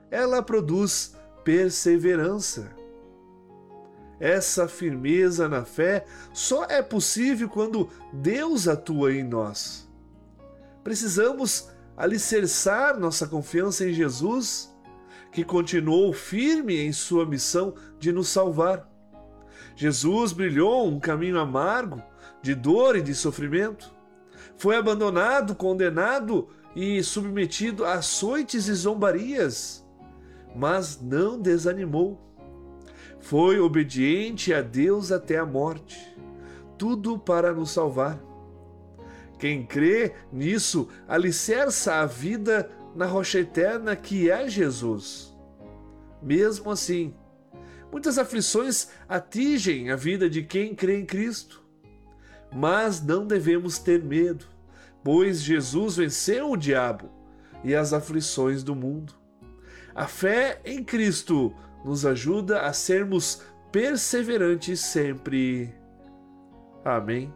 ela produz perseverança. Essa firmeza na fé só é possível quando Deus atua em nós. Precisamos alicerçar nossa confiança em Jesus, que continuou firme em sua missão de nos salvar. Jesus brilhou um caminho amargo, de dor e de sofrimento. Foi abandonado, condenado e submetido a açoites e zombarias, mas não desanimou. Foi obediente a Deus até a morte, tudo para nos salvar. Quem crê nisso alicerça a vida na rocha eterna que é Jesus. Mesmo assim, muitas aflições atingem a vida de quem crê em Cristo. Mas não devemos ter medo, pois Jesus venceu o diabo e as aflições do mundo. A fé em Cristo nos ajuda a sermos perseverantes sempre. Amém.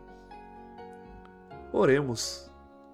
Oremos.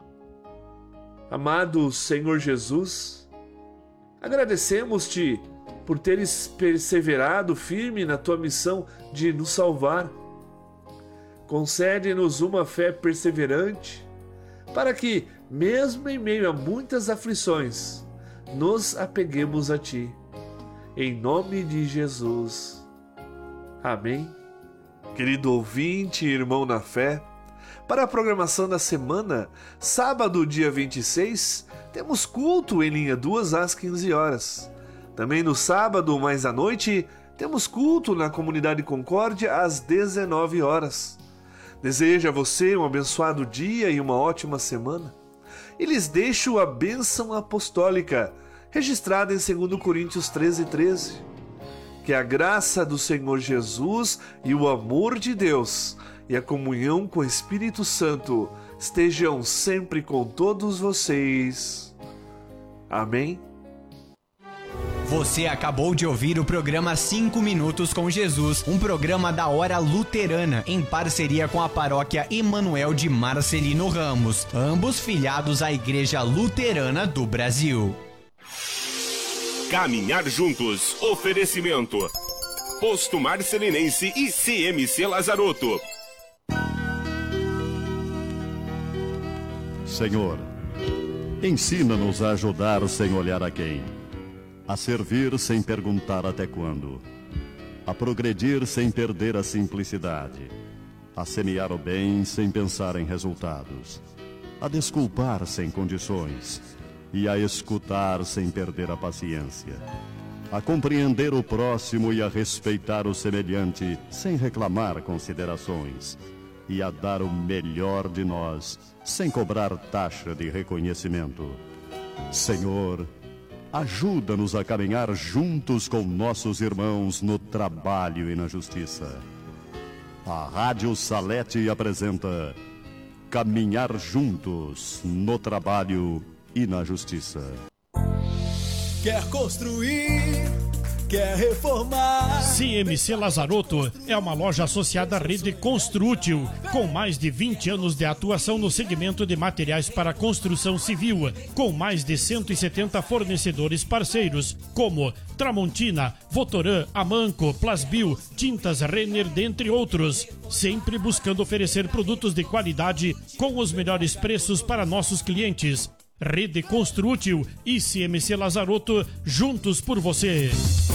Amado Senhor Jesus, agradecemos-te por teres perseverado firme na tua missão de nos salvar. Concede-nos uma fé perseverante, para que, mesmo em meio a muitas aflições, nos apeguemos a ti. Em nome de Jesus. Amém. Querido ouvinte e irmão na fé, para a programação da semana, sábado, dia 26, temos culto em linha 2 às 15 horas. Também no sábado, mais à noite, temos culto na Comunidade Concórdia às 19 horas. Desejo a você um abençoado dia e uma ótima semana. E lhes deixo a bênção apostólica, registrada em 2 Coríntios 13:13. Que a graça do Senhor Jesus e o amor de Deus e a comunhão com o Espírito Santo estejam sempre com todos vocês. Amém. Você acabou de ouvir o programa 5 Minutos com Jesus, um programa da Hora Luterana, em parceria com a paróquia Emanuel de Marcelino Ramos, ambos filiados à Igreja Luterana do Brasil. Caminhar juntos. Oferecimento: Posto Marcelinense e CMC Lazarotto. Senhor, ensina-nos a ajudar sem olhar a quem, a servir sem perguntar até quando, a progredir sem perder a simplicidade, a semear o bem sem pensar em resultados, a desculpar sem condições e a escutar sem perder a paciência, a compreender o próximo e a respeitar o semelhante sem reclamar considerações, e a dar o melhor de nós sem cobrar taxa de reconhecimento. Senhor, ajuda-nos a caminhar juntos com nossos irmãos no trabalho e na justiça. A Rádio Salete apresenta Caminhar Juntos no Trabalho e na Justiça. Quer construir, quer reformar. CMC Lazarotto é uma loja associada à rede Construtil, com mais de 20 anos de atuação no segmento de materiais para construção civil, com mais de 170 fornecedores parceiros, como Tramontina, Votoran, Amanco, Plasbil, Tintas Renner, dentre outros. Sempre buscando oferecer produtos de qualidade com os melhores preços para nossos clientes. Rede Construtil e CMC Lazarotto, juntos por você.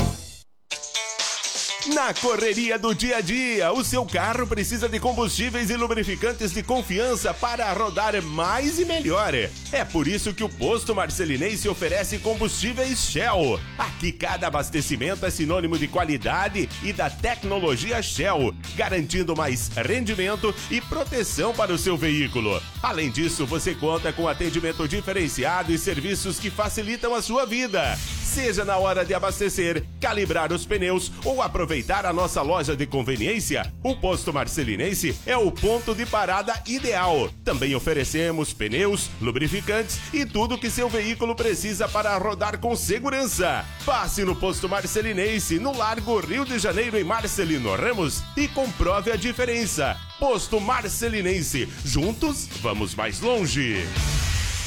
Na correria do dia a dia, o seu carro precisa de combustíveis e lubrificantes de confiança para rodar mais e melhor. É por isso que o Posto Marcelinense oferece combustíveis Shell. Aqui cada abastecimento é sinônimo de qualidade e da tecnologia Shell, garantindo mais rendimento e proteção para o seu veículo. Além disso, você conta com atendimento diferenciado e serviços que facilitam a sua vida. Seja na hora de abastecer, calibrar os pneus ou aproveitar a nossa loja de conveniência, o Posto Marcelinense é o ponto de parada ideal. Também oferecemos pneus, lubrificantes e tudo que seu veículo precisa para rodar com segurança. Passe no Posto Marcelinense, no Largo Rio de Janeiro, em Marcelino Ramos, e comprove a diferença. Posto Marcelinense, juntos vamos mais longe.